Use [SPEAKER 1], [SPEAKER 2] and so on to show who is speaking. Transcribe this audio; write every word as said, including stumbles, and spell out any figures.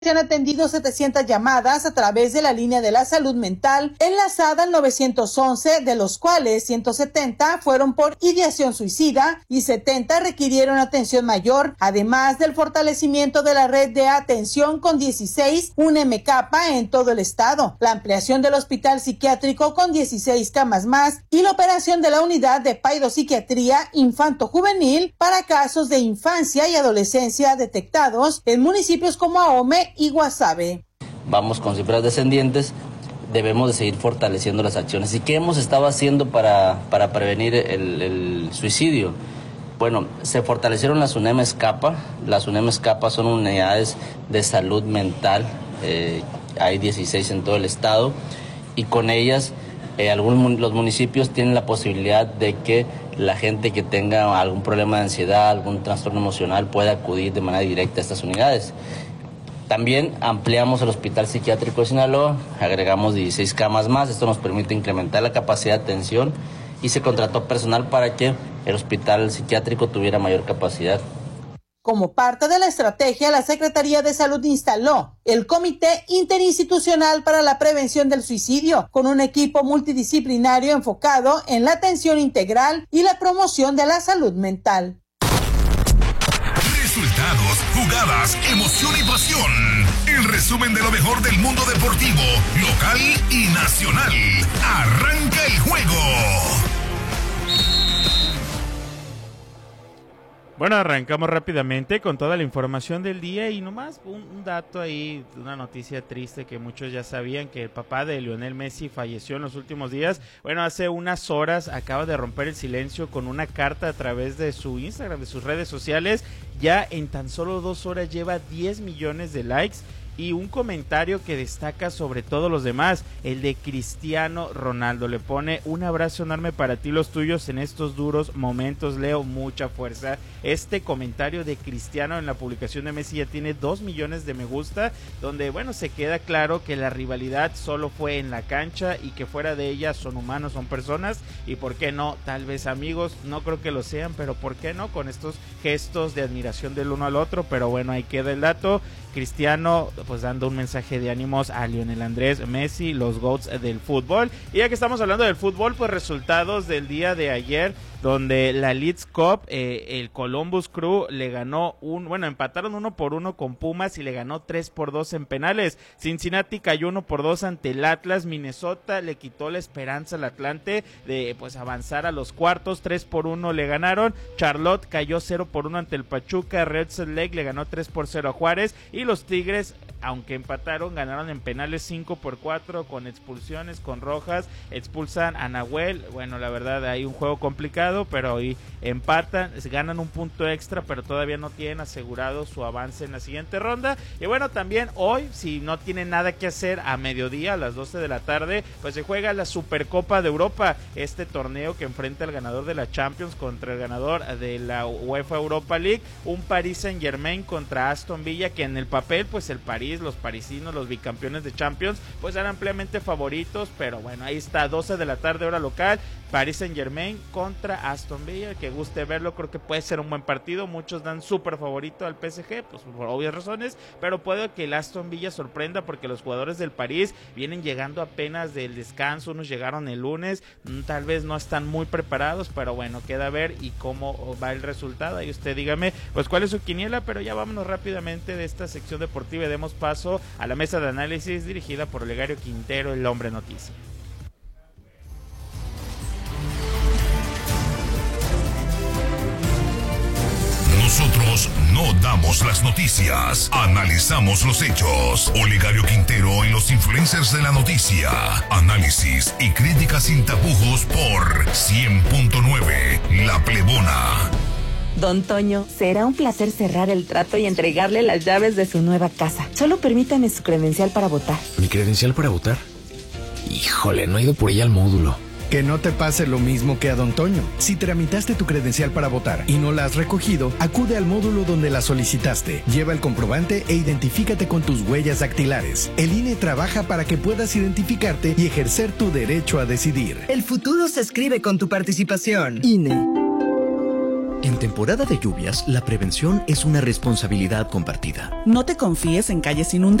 [SPEAKER 1] Se han atendido setecientas llamadas a través de la línea de la salud mental enlazada al nueve once, de los cuales ciento setenta fueron por ideación suicida y setenta requirieron atención mayor, además del fortalecimiento de la red de atención con dieciséis, un M K en todo el estado, la ampliación del hospital psiquiátrico con dieciséis camas más y la operación de la unidad de paidopsiquiatría infanto-juvenil para casos de infancia y adolescencia detectados en municipios como Ahome y Guasave.
[SPEAKER 2] Vamos con cifras descendientes, debemos de seguir fortaleciendo las acciones. ¿Y qué hemos estado haciendo para, para prevenir el, el suicidio? Bueno, se fortalecieron las UNEM Escapa. Las UNEM Escapa son unidades de salud mental, eh, hay dieciséis en todo el estado, y con ellas eh, algunos, los municipios tienen la posibilidad de que la gente que tenga algún problema de ansiedad, algún trastorno emocional pueda acudir de manera directa a estas unidades. También ampliamos el Hospital Psiquiátrico de Sinaloa, agregamos dieciséis camas más, esto nos permite incrementar la capacidad de atención y se contrató personal para que el Hospital Psiquiátrico tuviera mayor capacidad.
[SPEAKER 1] Como parte de la estrategia, la Secretaría de Salud instaló el Comité Interinstitucional para la Prevención del Suicidio, con un equipo multidisciplinario enfocado en la atención integral y la promoción de la salud mental.
[SPEAKER 3] Resultados, jugadas, emoción y pasión. El resumen de lo mejor del mundo deportivo, local y nacional. Arranca el juego.
[SPEAKER 4] Bueno, arrancamos rápidamente con toda la información del día y nomás un, un dato ahí, una noticia triste que muchos ya sabían, que el papá de Lionel Messi falleció en los últimos días. Bueno, hace unas horas acaba de romper el silencio con una carta a través de su Instagram, de sus redes sociales. Ya en tan solo dos horas lleva diez millones de likes. Y un comentario que destaca sobre todos los demás, el de Cristiano Ronaldo. Le pone: un abrazo enorme para ti, los tuyos en estos duros momentos, Leo, mucha fuerza. Este comentario de Cristiano en la publicación de Messi ya tiene dos millones de me gusta, donde bueno, se queda claro que la rivalidad solo fue en la cancha y que fuera de ella son humanos, son personas y por qué no, tal vez amigos, no creo que lo sean, pero por qué no, con estos gestos de admiración del uno al otro. Pero bueno, ahí queda el dato. Cristiano pues dando un mensaje de ánimos a Lionel Andrés Messi, los GOATs del fútbol. Y ya que estamos hablando del fútbol, pues resultados del día de ayer, donde la Leeds Cup, eh, el Columbus Crew le ganó un, bueno, empataron uno por uno con Pumas y le ganó tres por dos en penales. Cincinnati cayó uno por dos ante el Atlas. Minnesota le quitó la esperanza al Atlante de pues avanzar a los cuartos, tres por uno le ganaron. Charlotte cayó cero por uno ante el Pachuca. Red Salt Lake le ganó tres por cero a Juárez y los Tigres, aunque empataron, ganaron en penales cinco por cuatro con expulsiones, con rojas, expulsan a Nahuel. Bueno, la verdad hay un juego complicado, pero hoy empatan, ganan un punto extra, pero todavía no tienen asegurado su avance en la siguiente ronda. Y bueno, también hoy, si no tienen nada que hacer, a mediodía, a las doce de la tarde, pues se juega la Supercopa de Europa, este torneo que enfrenta al ganador de la Champions contra el ganador de la UEFA Europa League, un Paris Saint Germain contra Aston Villa, que en el papel, pues el París, los parisinos, los bicampeones de Champions, pues eran ampliamente favoritos, pero bueno, ahí está, doce de la tarde hora local, Paris Saint Germain contra Aston Villa, que guste verlo, creo que puede ser un buen partido. Muchos dan súper favorito al P S G, pues por obvias razones, pero puede que el Aston Villa sorprenda, porque los jugadores del París vienen llegando apenas del descanso, unos llegaron el lunes, tal vez no están muy preparados, pero bueno, queda a ver y cómo va el resultado. Y usted dígame, pues cuál es su quiniela, pero ya vámonos rápidamente de esta sección deportiva y demos paso a la mesa de análisis dirigida por Olegario Quintero, el hombre noticia.
[SPEAKER 3] Nosotros no damos las noticias, analizamos los hechos. Olegario Quintero y los influencers de la noticia. Análisis y críticas sin tapujos por cien punto nueve La Plebona.
[SPEAKER 5] Don Toño, será un placer cerrar el trato y entregarle las llaves de su nueva casa. Solo permítame su credencial para votar.
[SPEAKER 6] ¿Mi credencial para votar? Híjole, no he ido por ella al módulo.
[SPEAKER 7] Que no te pase lo mismo que a Don Toño. Si tramitaste tu credencial para votar y no la has recogido, acude al módulo donde la solicitaste. Lleva el comprobante e identifícate con tus huellas dactilares. El I N E trabaja para que puedas identificarte y ejercer tu derecho a decidir.
[SPEAKER 8] El futuro se escribe con tu participación.
[SPEAKER 7] I N E.
[SPEAKER 8] En temporada de lluvias, la prevención es una responsabilidad compartida.
[SPEAKER 9] No te confíes en calles inundadas.